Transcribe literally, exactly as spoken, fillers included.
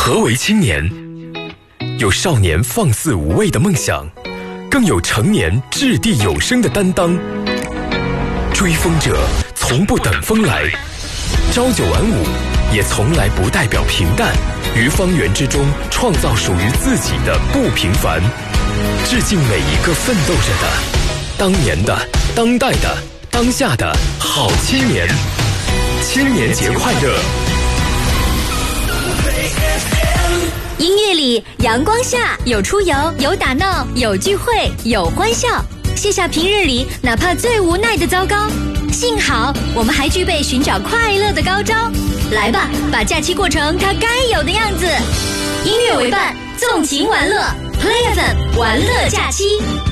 何为青年？有少年放肆无畏的梦想，更有成年掷地有声的担当。追风者从不等风来，朝九晚五也从来不代表平淡，于方圆之中创造属于自己的不平凡。致敬每一个奋斗着的、当年的、当代的、当下的好青年，青年节快乐！ 音乐里，阳光下有出游，有打闹，有聚会，有欢笑。卸下平日里哪怕最无奈的糟糕，幸好我们还具备寻找快乐的高招。来吧，把假期过成它该有的样子。音乐为伴，纵情玩乐 ，Play F M 玩乐假期。